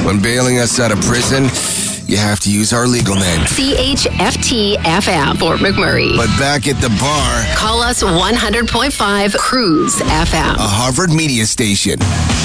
When bailing us out of prison, you have to use our legal name. CHFT-FM, Fort McMurray. But back at the bar, Call us 100.5 Cruise FM. a Harvard media station.